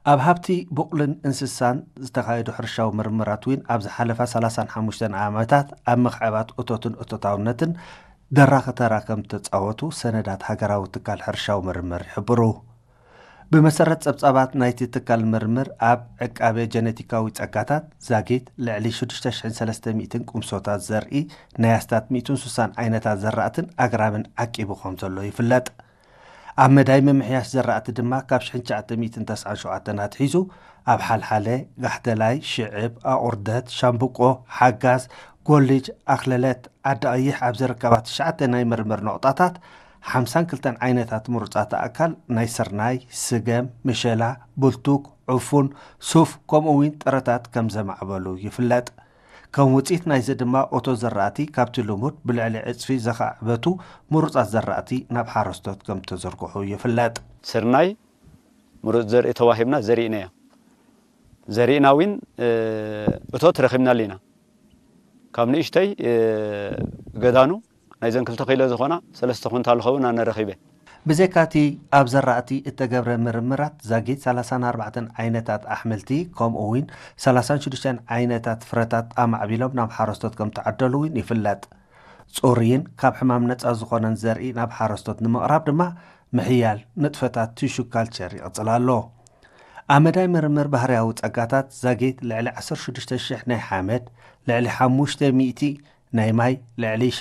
ኣብ ሃብቲ ቡቕልን እንስሳን ዝተኻየዱ ሕርሻዊ ምርምራት ውን ኣብዚ ሓለፋ 35 ዓመታት ኣብ መኽዕባት እቶትን እቶታውነትን ደራኸተራ ከም ተጻወቱ ሰነዳት ሃገራዊ ትካል ሕርሻዊ ምርምር ይሕብሩ። ብመሰረት ጸብጻባት ናይቲ ትካል ምርምር ኣብ ዕቃቤ ጀነቲካዊ ጸጋታት ዛጌት ልዕሊ 6300 ቁምሶታት ዘርኢ ናይ ኣስታት 160 ዓይነታት ዘራእትን ኣግራብን ዓቂቡ ከም ዘሎ ይፍለጥ። ኣብ መዳይ መምሕያሽ ዘራእቲ ድማ ካብ 1997 ኣትሒዙ ኣብ ሓልሓለ ጋሕደላይ ሽዕብ ኣቁርደት ሻምብቆ ሓጋዝ ጎልጅ ኣኽለለት ዓዲ ቀይሕ ኣብ ዝርከባ 9 ናይ ምርምር ነቁጣታት 52 ዓይነታት ምሩጻት ኣካል ናይ ስርናይ ስገም ምሸላ ቡልቱክ ዑፉን ሱፍ ከምኡውን ጥረታት ከም ዘማዕበሉ ይፍለጥ። ከም ውፂት ናይዚ ድማ ኦቶ ዘራእቲ ካብቲ ልሙድ ብልዕሊ ዕጽፊ ዘኻዕበቱ ምሩጻት ዘራእቲ ናብ ሓረስቶት ከም ተዘርግሑ ይፍለጥ። ስርናይ ምሩጽ ዘርኢ ተዋሂብና ዘርኢና እያ ዘርኢና ውን እቶት ረኺብና ኣለና ካብ ንእሽተይ ገዳኑ ናይዘን 2 ኪሎ ዝኾና 3 ኩንታል ኸውን ኣነ ረኺበ። ብዘካቲ ኣብ ዘራእቲ እተገብረ ምርምራት ዛጌት 34 ዓይነታት ኣሕምልቲ ከምኡውን 36 ዓይነታት ፍረታት ኣማዕቢሎም ናብ ሓረስቶት ከም ተዓደሉ ውን ይፍለጥ። ጾርይን ካብ ሕማም ነጻ ዝኾነን ዘርኢ ናብ ሓረስቶት ንምቕራብ ድማ ምሕያል ንጥፈታት ቲሹ ካልቸር ይቕጽል ኣሎ። ኣብ መዳይ ምርምር ባህርያዊ ጸጋታት ዛጌት ልዕሊ 16,000 ናይ ሓመድ ልዕሊ 500 ናይ ማይ ልዕሊ